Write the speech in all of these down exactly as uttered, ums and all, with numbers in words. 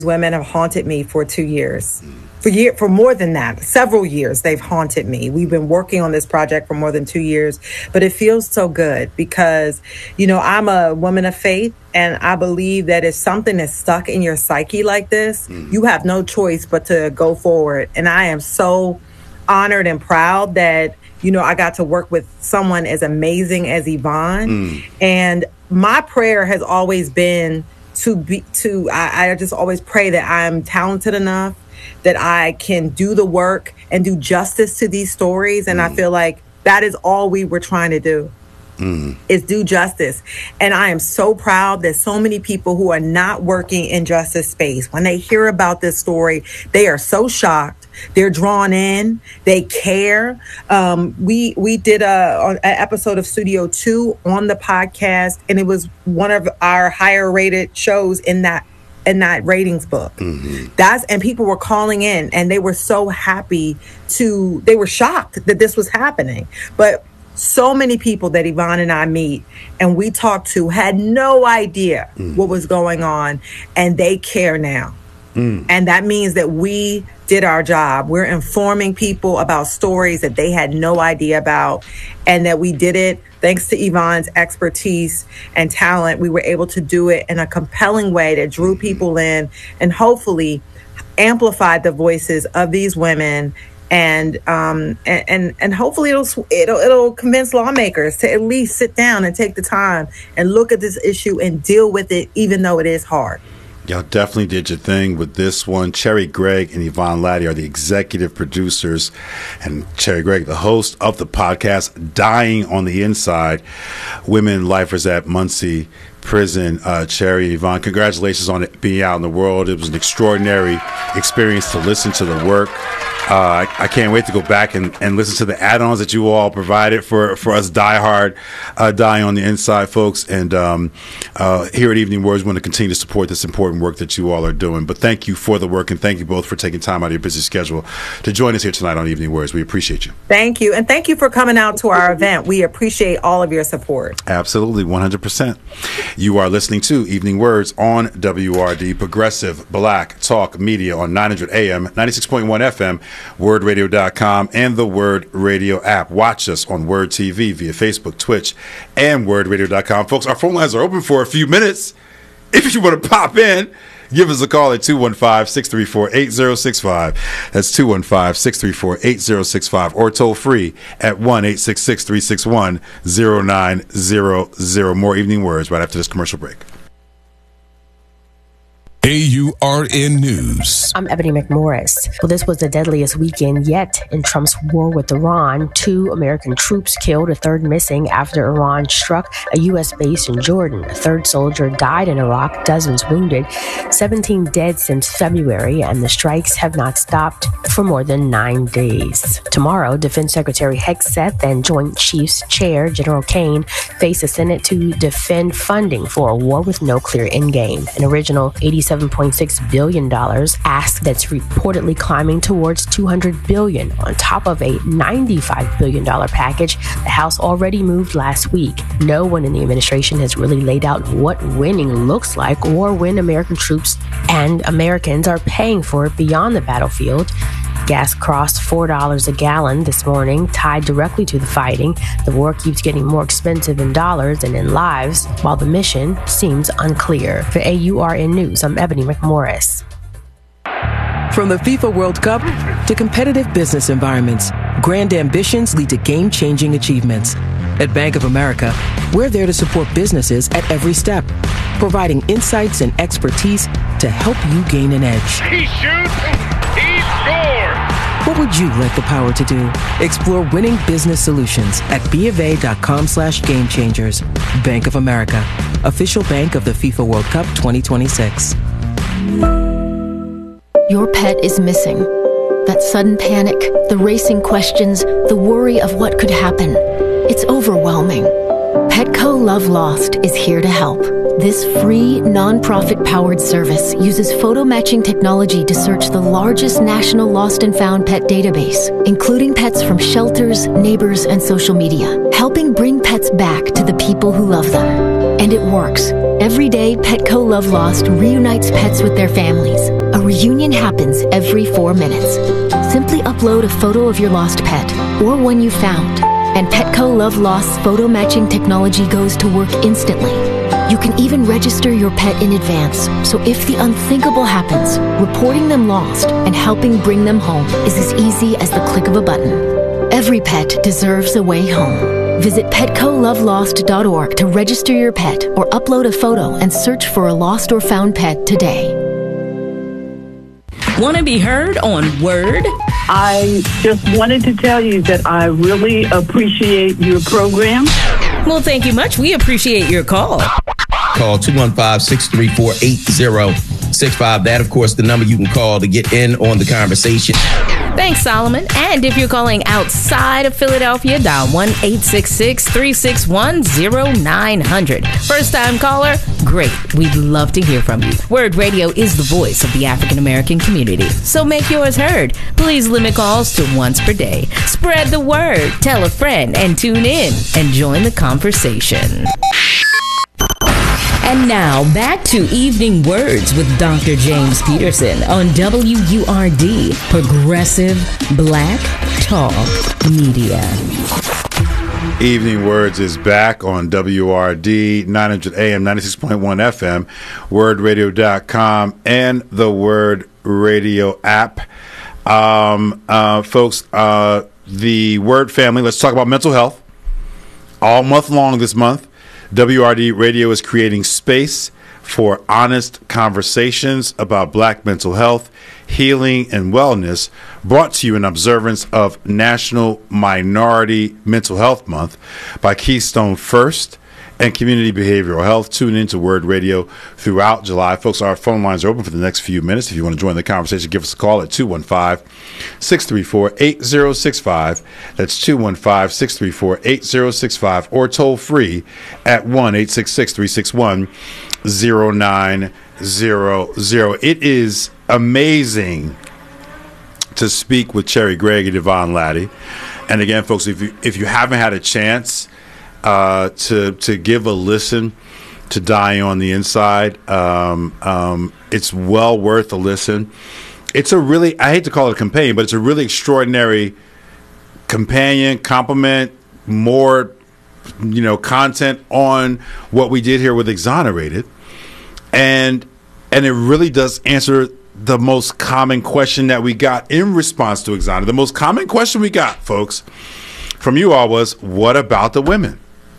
women have haunted me for two years. For year, for more than that, several years, they've haunted me. We've been working on this project for more than two years, but it feels so good because, you know, I'm a woman of faith, and I believe that if something is stuck in your psyche like this, mm. you have no choice but to go forward. And I am so honored and proud that, you know, I got to work with someone as amazing as Yvonne. Mm. And my prayer has always been to be, to, I, I just always pray that I'm talented enough, that I can do the work and do justice to these stories. And mm. I feel like that is all we were trying to do, mm. is do justice. And I am so proud that so many people who are not working in justice space, when they hear about this story, they are so shocked. They're drawn in. They care. Um, we we did a, an episode of Studio Two on the podcast, and it was one of our higher rated shows in that in that ratings book. Mm-hmm. That's and people were calling in, and they were so happy to. They were shocked that this was happening, but so many people that Yvonne and I meet and we talk to had no idea mm. what was going on, and they care now. Mm. And that means that we did our job. We're informing people about stories that they had no idea about, and that we did it thanks to Yvonne's expertise and talent. We were able to do it in a compelling way that drew people in and hopefully amplified the voices of these women. And um and, and and hopefully it'll it'll it'll convince lawmakers to at least sit down and take the time and look at this issue and deal with it, even though it is hard. Y'all definitely did your thing with this one. Cherry Gregg and Yvonne Latty are the executive producers, and Cherry Gregg, the host of the podcast Dying on the Inside, Women Lifers at Muncie Prison. uh, Cherry, Yvonne, congratulations on it being out in the world. It was an extraordinary experience to listen to the work. Uh, I, I can't wait to go back and, and listen to the add-ons that you all provided for, for us diehard, uh, Dying on the Inside folks. And um, uh, here at Evening Words, we want to continue to support this important work that you all are doing. But thank you for the work, and thank you both for taking time out of your busy schedule to join us here tonight on Evening Words. We appreciate you. Thank you. And thank you for coming out to our event. We appreciate all of your support. Absolutely, one hundred percent. You are listening to Evening Words on W R D, Progressive Black Talk Media on nine hundred A M, ninety-six point one F M, word radio dot com, and the Word Radio app. Watch us on Word T V via Facebook, Twitch, and word radio dot com. Folks, our phone lines are open for a few minutes. If you want to pop in, give us a call at two one five, six three four, eight zero six five. That's two one five, six three four, eight zero six five, or toll free at one eight six six, three six one, zero nine zero zero. More Evening Words right after this commercial break. A U R N News. I'm Ebony McMorris. Well, this was the deadliest weekend yet in Trump's war with Iran. Two American troops killed, a third missing after Iran struck a U S base in Jordan. A third soldier died in Iraq, dozens wounded, seventeen dead since February, and the strikes have not stopped for more than nine days. Tomorrow, Defense Secretary Hegseth and Joint Chiefs Chair General Kane face the Senate to defend funding for a war with no clear endgame. An original eighty-seven point six billion dollars ask that's reportedly climbing towards two hundred billion dollars on top of a ninety-five billion dollars package the House already moved last week. No one in the administration has really laid out what winning looks like or when American troops and Americans are paying for it beyond the battlefield. Gas crossed four dollars a gallon this morning, tied directly to the fighting. The war keeps getting more expensive in dollars and in lives, while the mission seems unclear. For A U R N News, I'm Ebony McMorris. From the FIFA World Cup to competitive business environments, grand ambitions lead to game-changing achievements. At Bank of America, we're there to support businesses at every step, providing insights and expertise to help you gain an edge. He shoots, he scores! What would you like the power to do? Explore winning business solutions at BofA.com slash game changers. Bank of America, official bank of the FIFA World Cup twenty twenty-six. Your pet is missing. That sudden panic, the racing questions, the worry of what could happen. It's overwhelming. Petco Love Lost is here to help. This free, non-profit-powered service uses photo matching technology to search the largest national lost and found pet database, including pets from shelters, neighbors, and social media, helping bring pets back to the people who love them. And it works. Every day, Petco Love Lost reunites pets with their families. A reunion happens every four minutes. Simply upload a photo of your lost pet or one you found, and Petco Love Lost's photo matching technology goes to work instantly. You can even register your pet in advance, so if the unthinkable happens, reporting them lost and helping bring them home is as easy as the click of a button. Every pet deserves a way home. Visit petco love lost dot org to register your pet or upload a photo and search for a lost or found pet today. Want to be heard on Word? I just wanted to tell you that I really appreciate your program. Well, thank you much. We appreciate your call. Call two one five, six three four, eight zero six five. That, of course, the number you can call to get in on the conversation. Thanks, Solomon. And if you're calling outside of Philadelphia, dial one eight six six, three six one, zero nine zero zero. First-time caller? Great. We'd love to hear from you. Word Radio is the voice of the African-American community, so make yours heard. Please limit calls to once per day. Spread the word. Tell a friend and tune in and join the conversation. And now, back to Evening Words with Doctor James Peterson on W U R D, Progressive Black Talk Media. Evening Words is back on W R D, nine hundred A M, ninety-six point one F M, word radio dot com, and the Word Radio app. Um, uh, folks, uh, the Word family, let's talk about mental health. All month long this month, W R D Radio is creating space for honest conversations about Black mental health, healing, and wellness, brought to you in observance of National Minority Mental Health Month by Keystone First and Community Behavioral Health. Tune into Word Radio throughout July. Folks, our phone lines are open for the next few minutes. If you want to join the conversation, give us a call at two one five, six three four, eight zero six five. That's two one five, six three four, eight zero six five, or toll free at one eight six six, three six one, zero nine zero zero. It is amazing to speak with Cherry Gregg and Yvonne Latty. And again, folks, if you if you haven't had a chance uh, to to give a listen to Dying on the Inside, um, um, it's well worth a listen. It's a really, I hate to call it a companion, but it's a really extraordinary companion, complement, more, you know, content on what we did here with Exonerated. And and it really does answer the most common question that we got in response to Exonerated. The most common question we got, folks, from you all was, what about the women?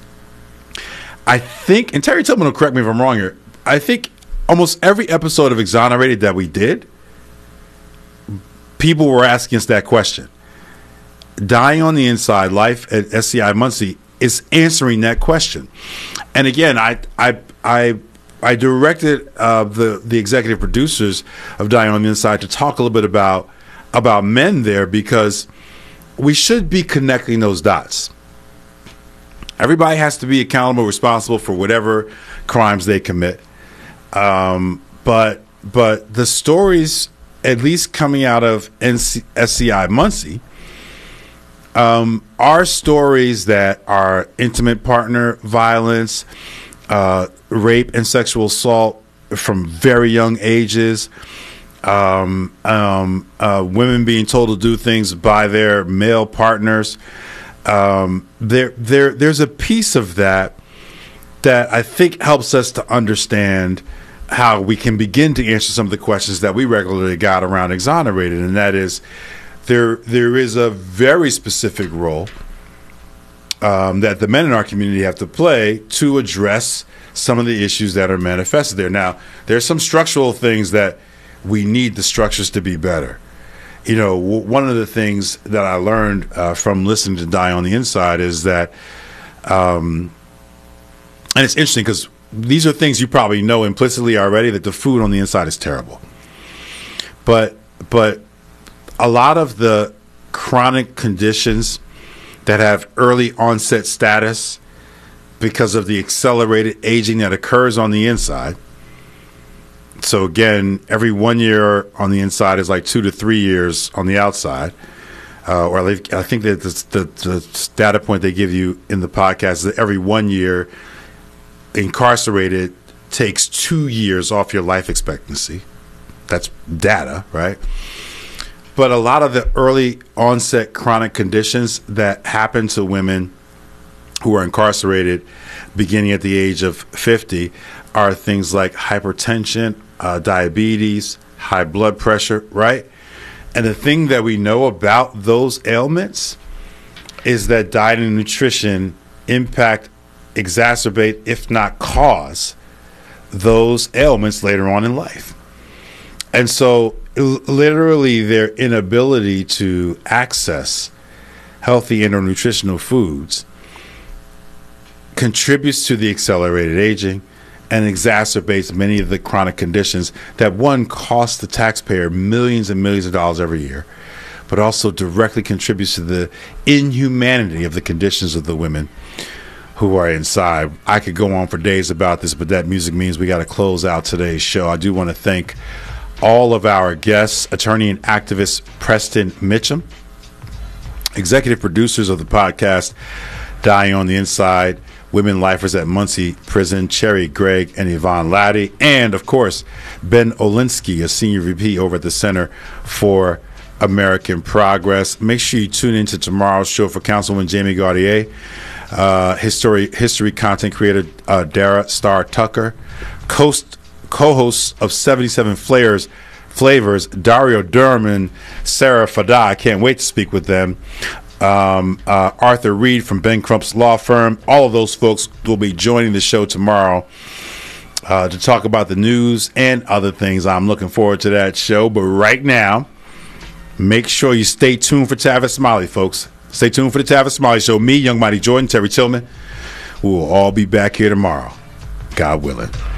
I think, and Terry Tillman will correct me if I'm wrong here, I think almost every episode of Exonerated that we did, people were asking us that question. Dying on the Inside, Life at S C I Muncie is answering that question. And again, I I I I directed uh, the the executive producers of Dying on the Inside to talk a little bit about about men there, because we should be connecting those dots. Everybody has to be accountable, responsible for whatever crimes they commit. Um, but but the stories, at least coming out of S C I Muncie, um, are stories that are intimate partner violence, uh, rape and sexual assault from very young ages, um, um, uh, women being told to do things by their male partners. Um, there, there, there's a piece of that that I think helps us to understand how we can begin to answer some of the questions that we regularly got around Exonerated, and that is, there, there is a very specific role um, that the men in our community have to play to address some of the issues that are manifested there. Now, there's some structural things that we need the structures to be better. You know, w- one of the things that I learned uh, from listening to Die on the Inside is that, um, and it's interesting because these are things you probably know implicitly already, that the food on the inside is terrible. But, but a lot of the chronic conditions that have early onset status because of the accelerated aging that occurs on the inside. So again, every one year on the inside is like two to three years on the outside. Uh, or I think that the, the, the data point they give you in the podcast is that every one year incarcerated takes two years off your life expectancy. That's data, right? But a lot of the early onset chronic conditions that happen to women who are incarcerated beginning at the age of fifty are things like hypertension, uh, diabetes, high blood pressure, right? And the thing that we know about those ailments is that diet and nutrition impact, exacerbate, if not cause, those ailments later on in life. And so literally their inability to access healthy endonutritional foods contributes to the accelerated aging and exacerbates many of the chronic conditions that, one, cost the taxpayer millions and millions of dollars every year, but also directly contributes to the inhumanity of the conditions of the women who are inside. I could go on for days about this, but that music means we got to close out today's show. I do want to thank all of our guests, attorney and activist Preston Mitchum, executive producers of the podcast Dying on the Inside, women lifers at Muncie Prison, Cherry Gregg and Yvonne Laddie, and, of course, Ben Olinsky, a senior V P over at the Center for American Progress. Make sure you tune into tomorrow's show for Councilwoman Jamie Gaudier, uh, history history content creator uh, Dara Star Tucker, coast, co-hosts of seventy-seven Flavors, Flavors Dario Durham and Sarah Fada. I can't wait to speak with them. Um, uh, Arthur Reed from Ben Crump's law firm. All of those folks will be joining the show tomorrow uh, to talk about the news and other things. I'm looking forward to that show. But right now, make sure you stay tuned for Tavis Smiley, folks. Stay tuned for the Tavis Smiley Show. Me, Young Mighty Jordan, Terry Tillman. We will all be back here tomorrow, God willing.